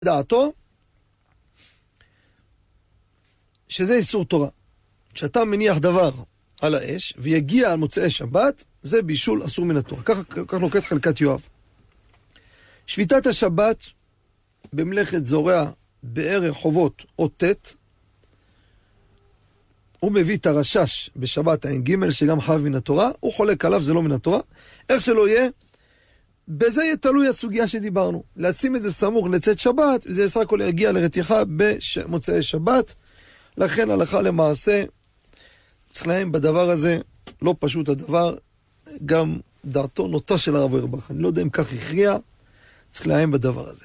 דעתו שזה איסור תורה. כשאתה מניח דבר על האש ויגיע על מוצאי שבת, זה בישול אסור מן התורה. כך נוקט חלקת יואב. שביתת השבת במלאכת זורע בערך חובות או תת, הוא מביא את הרשש בשבת העין ג' שגם חייב מן התורה, הוא חולק עליו, זה לא מן התורה. איך שלא יהיה, בזה יהיה תלוי הסוגיה שדיברנו. לשים את זה סמוך לצאת שבת, וזה סך הכל יגיע לרתיחה במוצאי שבת. לכן הלכה למעשה, צריך להם בדבר הזה, לא פשוט הדבר, גם דעתו נוטה של הרב אוירבך. אני לא יודע אם כך הכריע, צריך להם בדבר הזה.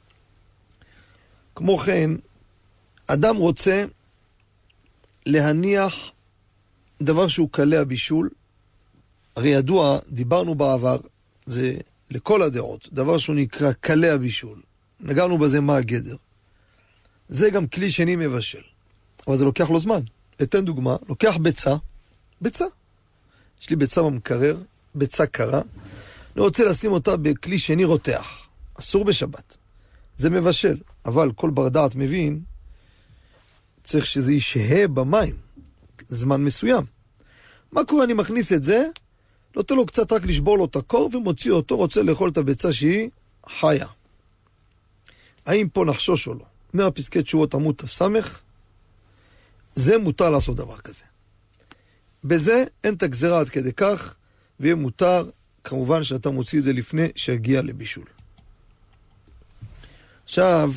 כמו כן, אדם רוצה להניח דבר שהוא קלה הבישול. הרי ידוע, דיברנו בעבר, זה לכל הדעות, דבר שהוא נקרא קלה הבישול. נגענו בזה מה הגדר. זה גם כלי שני מבשל. אבל זה לוקח לו זמן. אתן דוגמה, לוקח ביצה. יש לי ביצה במקרר, ביצה קרה. אני רוצה לשים אותה בכלי שני רותח. אסור בשבת. זה מבשל. אבל כל בר דעת מבין, צריך שזה ישהה במים. זמן מסוים. מה קורה? אני מכניס את זה, נותן לו קצת רק לשבור לו את הקור, ומוציא אותו, רוצה לאכול את הביצה שהיא חיה. האם פה נחשוש או לא? מהפסקי תשובות עמוד תפסמך, זה מותר לעשות דבר כזה. בזה אין את הגזרה עד כדי כך, ויהיה מותר, כמובן שאתה מוציא את זה לפני שהגיע לבישול. עכשיו,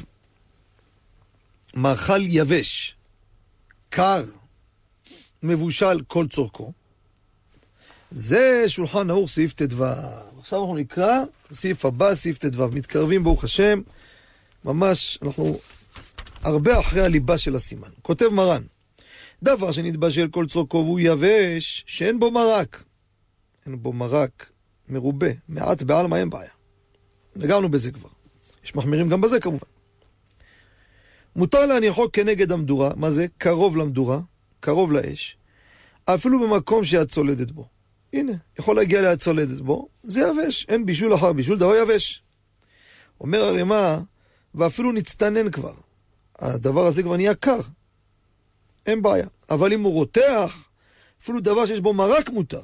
מאכל יבש, קר, מבושל כל צורכו, זה שולחן ערוך סעיף ט"ו. עכשיו אנחנו נקרא סעיף הבא, סעיף ט"ו. מתקרבים ברוך השם, ממש אנחנו הרבה אחרי הליבה של הסימן. כותב מרן, דבר שנתבשל כל צורכו והוא יבש, שאין בו מרק. אין בו מרק מרובה, מעט בעלמא אין בעיה. נגענו בזה כבר. יש מחמירים גם בזה כמובן. מותר להניחו כנגד המדורה, מה זה? קרוב למדורה, קרוב לאש, אפילו במקום שאת צולדת בו. הנה, יכול להגיע ליד צולדת בו, זה יבש, אין בישול אחר בישול, דבר יבש. אומר הרמ"א, ואפילו נצטנן כבר. הדבר הזה כבר נהיה קר. אין בעיה. אבל אם הוא רותח, אפילו דבר שיש בו מרק מותר.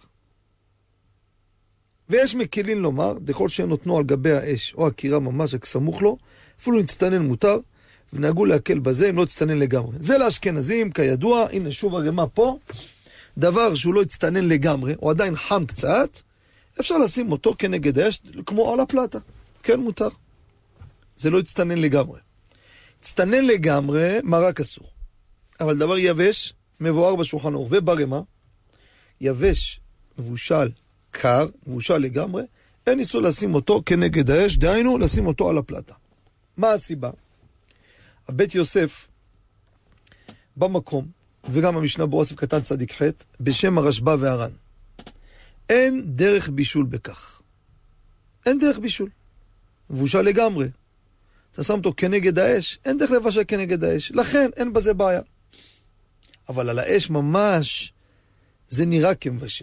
ויש מקלין לומר, דכל שהם נותנו על גבי האש, או הקירה ממש, רק סמוך לו, אפילו נצטנן מותר, ונהגו להקל בזה, אם לא תצטנן לגמרי. זה לאשכנזים, כידוע, הנה שוב הרמ"א פה, דבר שהוא לא יצטנן לגמרי, או עדיין חם קצת, אפשר לשים אותו כנגד האש, כמו על הפלטה. כן, מותר. זה לא יצטנן לגמרי. יצטנן לגמרי, מרק אסור. אבל דבר יבש, מבואר בשולחן ערוך וברמ"א, יבש, מבושל, קר, מבושל לגמרי, אין איסור לשים אותו כנגד האש, דהיינו, לשים אותו על הפלטה. מה הסיבה? הבית יוסף, במקום, וגם המשנה ברורה קטן צדיק ח' בשם הרשב"א והר"ן. אין דרך בישול בכך. אין דרך בישול. מבושל לגמרי. אתה שם אותו כנגד האש, אין דרך לבשל כנגד האש. לכן אין בזה בעיה. אבל על האש ממש זה נראה כמבשל.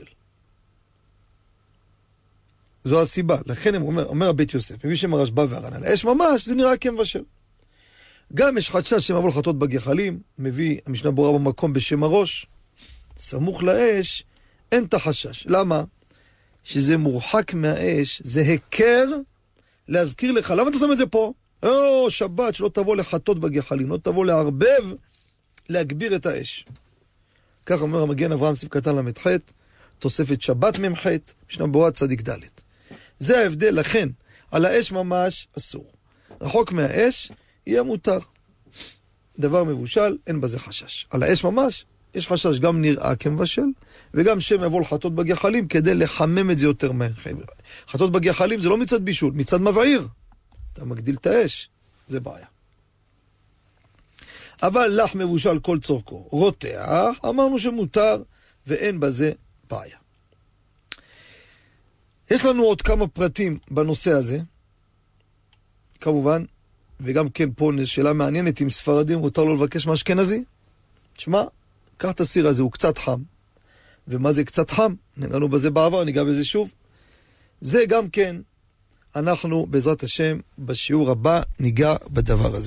זו הסיבה. לכן אומר הבית יוסף, בשם הרשב"א והר"ן, על האש ממש זה נראה כמבשל. גם יש חשש שמבול חטות בגחלים, מביא המשנה ברורה במקום בשם הראש, סמוך לאש, אין את החשש. למה? שזה מורחק מהאש, זה הכר להזכיר לך. למה אתה שם את זה פה? שבת, שלא תבוא לחטות בגחלים, לא תבוא לערבב, להגביר את האש. כך אומר המגן אברהם סעיף קטן למ"ח, תוספת שבת מ"ח, משנה ברורה צדיק ד'. זה ההבדל, לכן, על האש ממש אסור. רחוק מהאש, יהיה מותר. דבר מבושל, אין בזה חשש. על האש ממש, יש חשש גם נראה כמבשל, וגם שם יבוא לחטות בגחלים, כדי לחמם את זה יותר מהר. חטות בגחלים זה לא מצד בישול, מצד מבעיר. אתה מגדיל את האש, זה בעיה. אבל לח מבושל כל צורכו, רותח, אמרנו שמותר, ואין בזה בעיה. יש לנו עוד כמה פרטים בנושא הזה, כמובן, וגם כן פה שאלה מעניינת, אם ספרדים מותר לו לבקש מאשכנזי? תשמע, קח את הסיר הזה, הוא קצת חם. ומה זה קצת חם? נגענו בזה בעבר, ניגע בזה שוב. זה גם כן אנחנו בעזרת השם בשיעור הבא ניגע בדבר הזה.